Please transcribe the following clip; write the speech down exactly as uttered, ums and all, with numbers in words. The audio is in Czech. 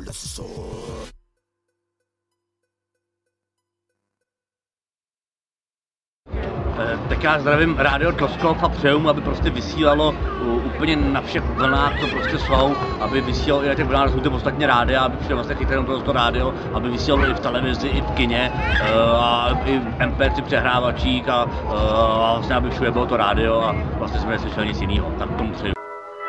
Tak já zdravím Rádio Tloskov a přeju mu, aby prostě vysílalo úplně na všech vlnách, co prostě jsou, aby vysílalo i na těch vlnách, rozhodně ostatně rádia, aby všem vlastně chytali to, to rádio, aby vysílalo i v televizi, i v kině, a i v em pé tři přehrávačích a, a vlastně aby všude bylo to rádio a vlastně jsme neslyšeli nic jiného, tak tomu přeju.